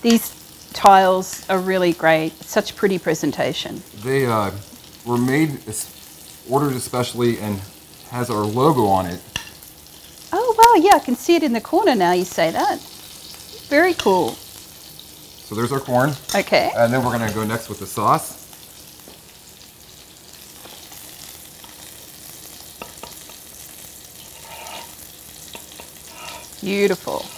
These tiles are really great. Such pretty presentation. They were ordered especially and has our logo on it. Oh, wow, yeah, I can see it in the corner now you say that. Very cool. So there's our corn. Okay. And then we're gonna go next with the sauce. Beautiful.